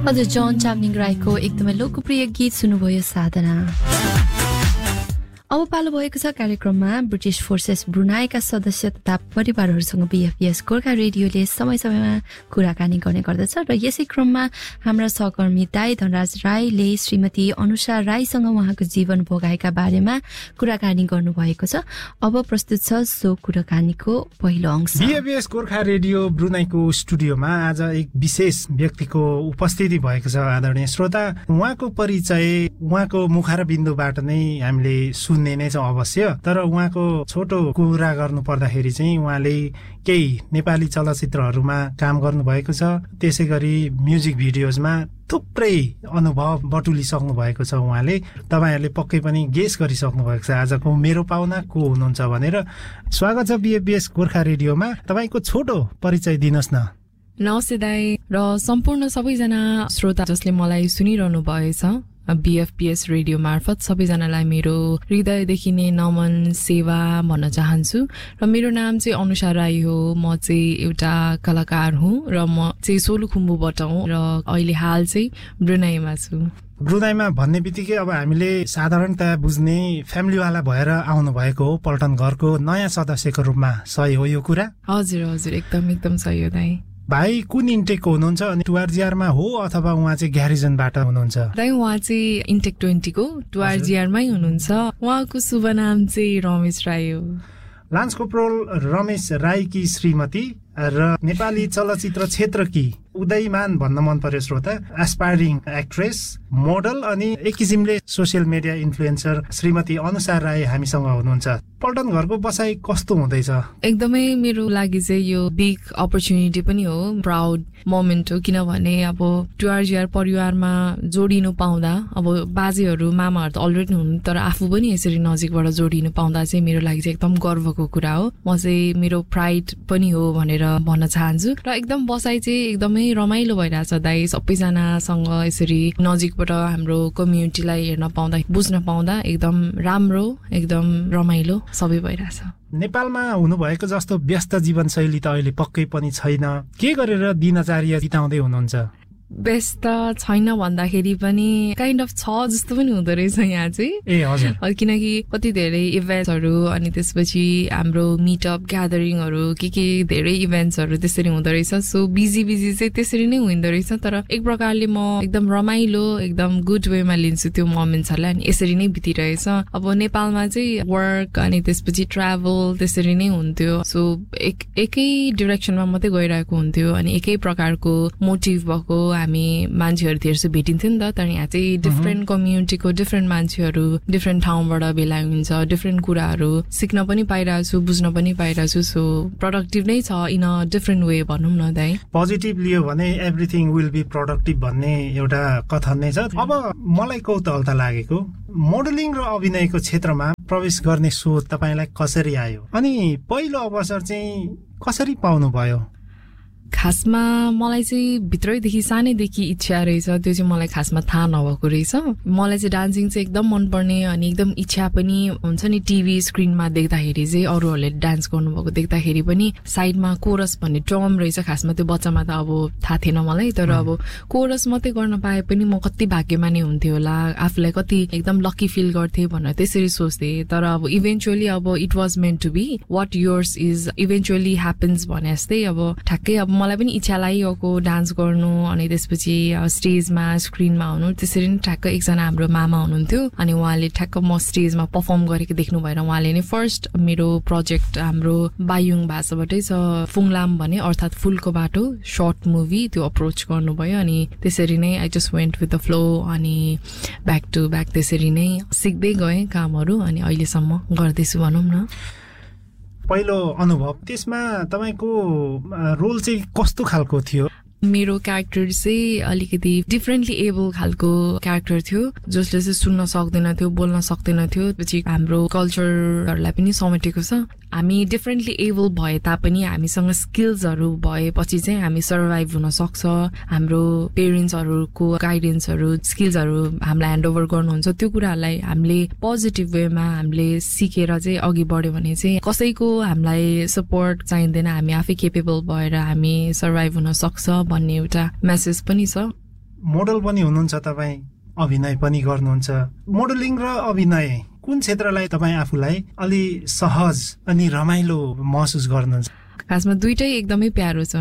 हजुर जन चामलिङ राईको एकदमै लोकप्रिय गीत सुन्नुभयो साधना। अब पालो भएको छ कार्यक्रममा ब्रिटिश फोर्सेस ब्रुनाईका सदस्य तथा परिवारहरूसँग बीएफपीएस गोर्खा रेडियोले समय समयमा कुराकानी गर्ने गर्दछ र यसै क्रममा हाम्रा सहकर्मी दाई धनराज राईले श्रीमती अनुषा राईसँग उहाँको जीवन भोगाएका बारेमा कुराकानी गर्नुभएको छ। अब प्रस्तुत छ सो कुराकानीको पहिलो अंश। बीएफपीएस गोर्खा रेडियो ब्रुनाईको स्टुडियोमा आज एक विशेष व्यक्तिको उपस्थिति भएको छ। आदरणीय श्रोता, उहाँको परिचय उहाँको मुखारबिन्दुबाट नै हामीले सुन्ने नै छ अवश्य, तर उहाँको छोटो कुरा गर्नु पर्दाखेरि चाहिँ उहाँले केही नेपाली चलचित्रहरूमा काम गर्नुभएको छ। त्यसै गरी म्युजिक भिडियोजमा थुप्रै अनुभव बटुलिसक्नु भएको छ। उहाँले तपाईहरुले पक्कै पनि गेस गरिसक्नु भएको छ आजको मेरो पाहुना को हुनुहुन्छ भनेर। स्वागत छ बीएफपीएस गोर्खा रेडियोमा। तपाईको छोटो परिचय दिनुस् न। नमस्ते दाइ र सम्पूर्ण सबैजना श्रोता जसले मलाई सुनिरहनु भएछ बीएफपीएस रेडियो मार्फत सबैजनालाई मेरो हृदयदेखि नै नमन सेवा भन्न चाहन्छु। र मेरो नाम चाहिँ अनुषा राई हो। म चाहिँ एउटा कलाकार हुँ र म चाहिँ सोलुखुम्बुबाट हुँ र अहिले हाल चाहिँ ब्रुनाईमा छु। ब्रुनाईमा भन्ने बित्तिकै अब हामीले साधारणतया बुझ्ने फ्यामिलीवाला भएर आउनु भएको हो, पल्टन घरको नयाँ सदस्यको रूपमा। सही हो यो कुरा? हजुर हजुर, एकदम सही हो दाइ। भाइ कुन इन्टेकको हुनुहुन्छ अनि टुआरजीआरमा हो अथवा उहाँ चाहिँ ग्यारिजनबाट हुनुहुन्छ? दाइ उहाँ चाहिँ इन्टेक 20 को टुआरजीआरमै हुनुहुन्छ। उहाँको शुभ नाम चाहिँ रमेश राई हो। लान्स कोप्रोल रमेश राईकी श्रीमती र नेपाली चलचित्र क्षेत्रकी उदयमान भन्न मन पर्यो श्रोता, एस्पायरिङ एक्ट्रेस, मोडल अनि एक किसिमले सोसियल मिडिया इन्फ्लुएन्सर श्रीमती अनुषा राई हामीसँग हुनुहुन्छ। पल्टन घरको बसाई कस्तो हुँदैछ? एकदमै मेरो लागि चाहिँ यो बिग अपर्च्युनिटी पनि हो, प्राउड मोमेन्ट हो। किनभने अब टुआरजीआर परिवारमा जोडिनु पाउँदा, अब बाजेहरू मामाहरू त अलरेडी हुनु, तर आफू पनि यसरी नजिकबाट जोडिनु पाउँदा चाहिँ मेरो लागि चाहिँ एकदम गर्वको कुरा हो। म चाहिँ मेरो प्राइड पनि हो भनेर भन्न चाहन्छु। र एकदम बसाई चाहिँ एकदमै रमाइलो भइरहेछ दाइ। सबैजनासँग यसरी नजिकबाट हाम्रो कम्युनिटीलाई हेर्न पाउँदा, बुझ्न पाउँदा एकदम राम्रो, एकदम रमाइलो सबै भइरहेछ। नेपालमा हुनुभएको जस्तो व्यस्त जीवनशैली त अहिले पक्कै पनि छैन। के गरेर दिनचर्या बिताउँदै हुनुहुन्छ? व्यस्त छैन भन्दाखेरि पनि काइन्ड अफ छ जस्तो पनि हुँदो रहेछ यहाँ चाहिँ। ए हजुर। किनकि कति धेरै इभेन्ट्सहरू अनि त्यसपछि हाम्रो मिटअप ग्यादरिङहरू के धेरै इभेन्ट्सहरू त्यसरी हुँदो रहेछ। सो बिजी चाहिँ त्यसरी नै हुँदो रहेछ। तर एक प्रकारले म एकदम रमाइलो, एकदम गुड वेमा लिन्छु त्यो मोमेन्ट्सहरूलाई, अनि यसरी नै बितिरहेछ। अब नेपालमा चाहिँ वर्क अनि त्यसपछि ट्राभल त्यसरी नै हुन्थ्यो। सो एकै डिरेक्सनमा मात्रै गइरहेको हुन्थ्यो अनि एकै प्रकारको मोटिभ भएको हामी मान्छेहरू धेरसो भेटिन्थ्यो नि त। तर यहाँ चाहिँ डिफ्रेन्ट कम्युनिटीको डिफ्रेन्ट मान्छेहरू डिफ्रेन्ट ठाउँबाट भेला हुन्छ, डिफ्रेन्ट कुराहरू सिक्न पनि पाइरहेको छु, बुझ्न पनि पाइरहेको छु। सो प्रोडक्टिभ नै छ इन अ डिफ्रेन्ट वे भनौँ न दाइ। पोजिटिभ लियो भने एभ्रिथिङ विल बी प्रोडक्टिभ भन्ने एउटा कथन नै छ। अब मलाई कौतूहलता लागेको, मोडलिङ र अभिनयको क्षेत्रमा प्रवेश गर्ने सोच तपाईलाई कसरी आयो अनि पहिलो अवसर चाहिँ कसरी पाउनु भयो? खासमा मलाई चाहिँ भित्रैदेखि सानैदेखि इच्छा रहेछ, त्यो चाहिँ मलाई खासमा थाहा नभएको रहेछ। मलाई चाहिँ डान्सिङ चाहिँ एकदम मनपर्ने अनि एकदम इच्छा पनि हुन्छ नि। टिभी स्क्रिनमा देख्दाखेरि चाहिँ अरूहरूले डान्स गर्नुभएको देख्दाखेरि पनि साइडमा कोरस भन्ने टर्म रहेछ। खासमा त्यो बच्चामा त अब थाहा थिएन मलाई, तर अब कोरस मात्रै गर्न पाए पनि म कति भाग्यमानी हुन्थ्यो होला, आफूलाई कति एकदम लकी फिल गर्थेँ भनेर त्यसरी सोच्थेँ। तर अब इभेन्चुअली अब it was meant to be, what yours is eventually happens भने जस्तै अब ठ्याक्कै अब मलाई पनि इच्छा लागिरहेको डान्स गर्नु अनि त्यसपछि स्टेजमा स्क्रिनमा आउनु। त्यसरी नै ठ्याक्क एकजना हाम्रो मामा हुनुहुन्थ्यो अनि उहाँले ठ्याक्क म स्टेजमा पर्फर्म गरेको देख्नु भएर उहाँले नै फर्स्ट मेरो प्रोजेक्ट हाम्रो बायुङ भाषाबाटै छ फुङलाम भने अर्थात् फुलको बाटो सर्ट मुभी त्यो अप्रोच गर्नुभयो। अनि त्यसरी नै I just went with the flow अनि ब्याक टु ब्याक त्यसरी नै सिक्दै गएँ कामहरू अनि अहिलेसम्म गर्दैछु भनौँ न। पहिलो अनुभव, त्यसमा तपाईको रोल चाहिँ कस्तो खालको थियो? मेरो क्यारेक्टर चाहिँ अलिकति डिफरेन्टली एबल खालको क्यारेक्टर थियो, जसले चाहिँ सुन्न सक्दैन थियो, बोल्न सक्दैन थियो। पछि हाम्रो कल्चरहरूलाई पनि समेटेको छ। हामी डिफरेन्टली एबल भए तापनि हामीसँग स्किल्सहरू भएपछि चाहिँ हामी सर्भाइभ हुन सक्छ। हाम्रो पेरेन्ट्सहरूको गाइडेन्सहरू स्किल्सहरू हामीलाई ह्यान्डओभर गर्नुहुन्छ, त्यो कुराहरूलाई हामीले पोजिटिभ वेमा हामीले सिकेर चाहिँ अघि बढ्यो भने चाहिँ कसैको हामीलाई सपोर्ट चाहिँदैन, हामी आफै केपेबल भएर हामी सर्भाइभ हुन सक्छ भन्ने एउटा मेसेज पनि छ। मोडल पनि हुनुहुन्छ तपाईँ, अभिनय पनि गर्नुहुन्छ। मोडलिङ र अभिनय कुन क्षेत्रलाई तपाईँ आफूलाई अलि सहज अनि रमाइलो महसुस गर्नुहुन्छ? खासमा दुइटै एकदमै प्यारो छ।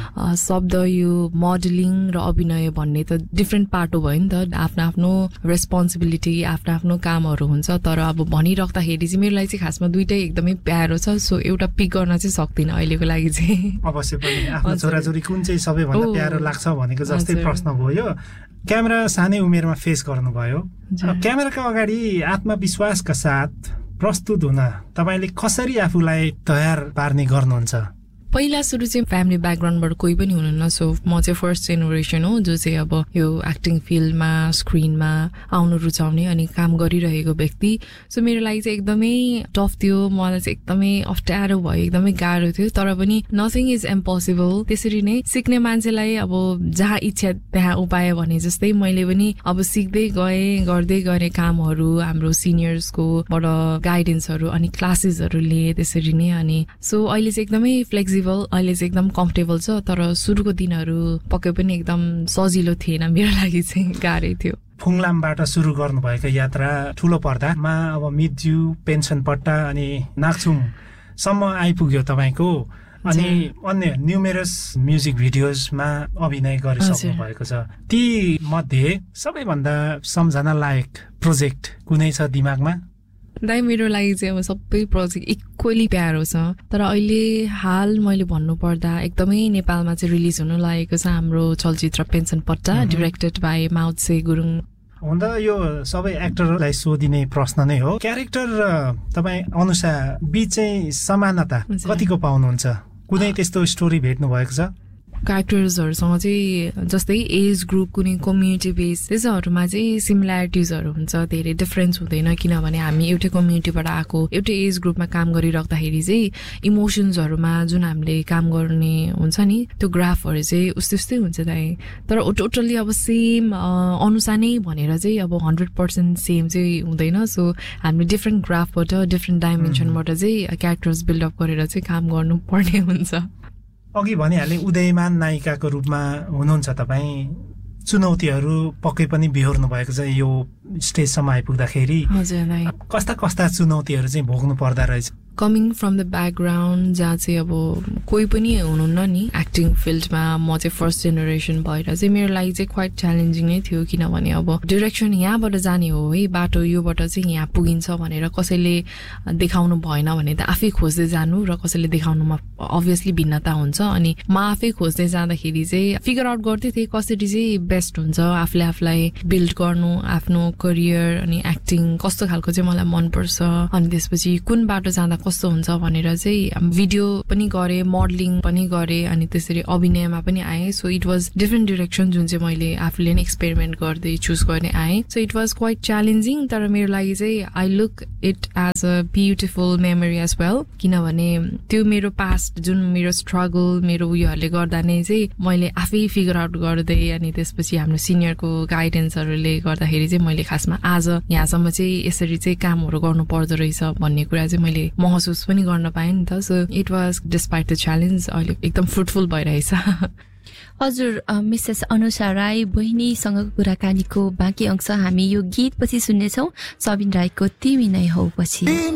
शब्द यो मोडलिङ र अभिनय भन्ने त डिफ्रेन्ट पार्ट हो भयो नि त, आफ्नो आफ्नो रेस्पोन्सिबिलिटी, आफ्नो आफ्नो कामहरू हुन्छ। तर अब भनिराख्दाखेरि चाहिँ मेरो लागि चाहिँ खासमा दुइटै एकदमै प्यारो छ। सो एउटा पिक गर्न चाहिँ सक्दिनँ अहिलेको लागि चाहिँ। अवश्य पनि आफ्नो छोराछोरी कुन चाहिँ सबैभन्दा प्यारो लाग्छ भनेको जस्तै प्रश्न भयो यो। क्यामेरा सानै उमेरमा फेस गर्नुभयो, क्यामेराका अगाडि आत्मविश्वासका साथ प्रस्तुत हुन तपाईले कसरी आफूलाई तयार पार्ने गर्नुहुन्छ? पहिला सुरु चाहिँ फ्यामिली ब्याकग्राउन्डबाट कोही पनि हुनुहुन्न। सो म चाहिँ फर्स्ट जेनेरेसन हो जो चाहिँ अब यो एक्टिङ फिल्डमा स्क्रिनमा आउनु रुचाउने अनि काम गरिरहेको व्यक्ति। सो मेरो लागि चाहिँ एकदमै टफ थियो, मलाई चाहिँ एकदमै अप्ठ्यारो भयो, एकदमै गाह्रो थियो। तर पनि नथिङ इज इम्पोसिबल। त्यसरी नै सिक्ने मान्छेलाई अब जहाँ इच्छा त्यहाँ उपाय भने जस्तै मैले पनि अब सिक्दै गएँ, गर्दै गरेँ कामहरू, हाम्रो सिनियर्सकोबाट गाइडेन्सहरू अनि क्लासेसहरू लिएँ त्यसरी नै। अनि सो अहिले चाहिँ एकदमै फ्लेक्सिबल, अहिले चाहिँ एकदम कम्फर्टेबल छ। तर सुरुको दिनहरू पक्कै पनि एकदम सजिलो थिएन, मेरो लागि चाहिँ गाह्रै थियो। फुङलामबाट सुरु गर्नुभएको यात्रा ठुलो पर्दामा अब मितज्यू, पेन्सन पट्टा अनि नाक्चुमसम्म आइपुग्यो तपाईँको। अनि अन्य न्युमेरस म्युजिक भिडियोजमा अभिनय गरिसक्नु भएको छ। ती मध्ये सबैभन्दा सम्झना लायक प्रोजेक्ट कुनै छ दिमागमा? दाइ मेरो लागि चाहिँ अब सबै प्रोजेक्ट इक्वली प्यारो छ। तर अहिले हाल मैले भन्नुपर्दा एकदमै नेपालमा चाहिँ रिलिज हुन लागेको छ हाम्रो चलचित्र पेन्सन पट्टा, डिरेक्टेड बाई माउत्से गुरुङ। हुन त यो सबै एक्टरलाई सोधिने प्रश्न नै हो। क्यारेक्टर र तपाईँ अनुसार बीच चाहिँ समानता कतिको पाउनुहुन्छ? कुनै त्यस्तो स्टोरी भेट्नु भएको छ? क्यारेक्टर्सहरूसँग चाहिँ जस्तै एज ग्रुप, कुनै कम्युनिटी बेस त्यसहरूमा चाहिँ सिमिल्यारिटिजहरू हुन्छ, धेरै डिफरेन्स हुँदैन। किनभने हामी एउटै कम्युनिटीबाट आएको, एउटै एज ग्रुपमा काम गरिराख्दाखेरि चाहिँ इमोसन्सहरूमा जुन हामीले काम गर्ने हुन्छ नि त्यो ग्राफहरू चाहिँ उस्तै उस्तै हुन्छ दाइ। तर टोटल्ली अब सेम अनुसार नै भनेर चाहिँ अब 100% सेम चाहिँ हुँदैन। सो हामीले डिफ्रेन्ट ग्राफबाट, डिफ्रेन्ट डाइमेन्सनबाट चाहिँ क्यारेक्टर्स बिल्डअप गरेर चाहिँ काम गर्नुपर्ने हुन्छ। अघि भनिहालेँ उदयमान नायिकाको रूपमा हुनुहुन्छ तपाईँ। चुनौतीहरू पक्कै पनि बिहोर्नु भएको छ यो स्टेजसम्म आइपुग्दाखेरि। कस्ता कस्ता चुनौतीहरू चाहिँ भोग्नु पर्दा रहेछ? कमिङ फ्रम द ब्याकग्राउन्ड जहाँ चाहिँ अब कोही पनि हुनुहुन्न नि एक्टिङ फिल्डमा, म चाहिँ फर्स्ट जेनेरेसन भएर चाहिँ मेरो लागि चाहिँ क्वाइट च्यालेन्जिङ नै थियो। किनभने अब डिरेक्सन यहाँबाट जाने हो है, बाटो योबाट चाहिँ यहाँ पुगिन्छ भनेर कसैले देखाउनु भएन भने त आफै खोज्दै जानु, र कसैले देखाउनुमा अभियसली भिन्नता हुन्छ। अनि म आफै खोज्दै जाँदाखेरि चाहिँ फिगर आउट गर्दै थिएँ कसरी चाहिँ बेस्ट हुन्छ आफूले आफूलाई बिल्ड गर्नु, आफ्नो करियर अनि एक्टिङ कस्तो खालको चाहिँ मलाई मनपर्छ, अनि त्यसपछि कुन बाटो जाँदा कस्तो हुन्छ भनेर चाहिँ भिडियो पनि गरेँ, मोडलिङ पनि गरेँ, अनि त्यसरी अभिनयमा पनि आएँ। So it was different direction जुन चाहिँ मैले आफूले नै एक्सपेरिमेन्ट गर्दै चुज गर्ने आएँ। So it was quite challenging. तर मेरो लागि चाहिँ I look it as a beautiful memory as well. किनभने त्यो मेरो पास्ट जुन मेरो स्ट्रगल मेरो उयोहरूले गर्दा नै चाहिँ मैले आफै फिगर आउट गर्दै अनि त्यसपछि हाम्रो सिनियरको गाइडेन्सहरूले गर्दाखेरि चाहिँ मैले खासमा आज यहाँसम्म चाहिँ यसरी चाहिँ कामहरू गर्नु पर्दो रहेछ भन्ने कुरा चाहिँ मैले महसुस पनि गर्न पाएँ नि त। So it was despite the challenge अहिले एकदम फ्रुटफुल भइरहेछ। हजुर मिसेस अनुषा राई बहिनीसँगको कुराकानीको बाँकी अंश हामी यो गीत पछि सुन्नेछौँ। सबिन राईको तिमी नै हौ पछि।